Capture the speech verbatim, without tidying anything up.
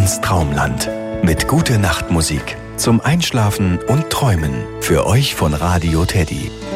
ins Traumland. Mit Gute-Nacht-Musik zum Einschlafen und Träumen. Für euch von Radio Teddy.